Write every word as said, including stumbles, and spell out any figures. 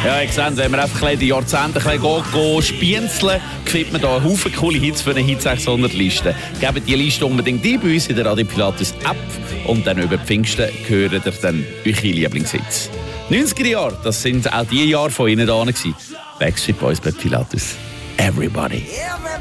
Ja, ich sehe, wenn wir einfach die Jahrzehnte ein bisschen spienzeln, findet man da einen Haufen coole Hits für eine Hit sechshundert-Liste. Gebt die Liste unbedingt ein bei uns in der Radio Pilatus App und dann über Pfingsten hören ihr dann eure Lieblingshits. neunziger Jahre, das sind auch die Jahre von Ihnen da gewesen. Backstreet Boys bei Pilatus. Everybody.